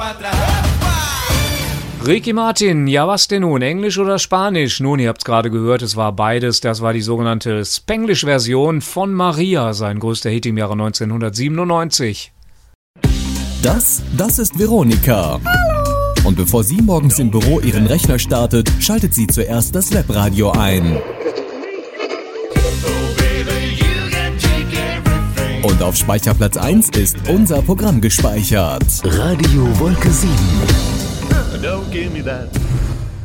Ricky Martin, ja was denn nun, Englisch oder Spanisch? Nun, ihr habt's gerade gehört, es war beides. Das war die sogenannte Spanglish-Version von Maria, sein größter Hit im Jahre 1997. Das ist Veronika. Hallo. Und bevor sie morgens im Büro ihren Rechner startet, schaltet sie zuerst das Webradio ein. Und auf Speicherplatz 1 ist unser Programm gespeichert. Radio Wolke 7. Don't give me that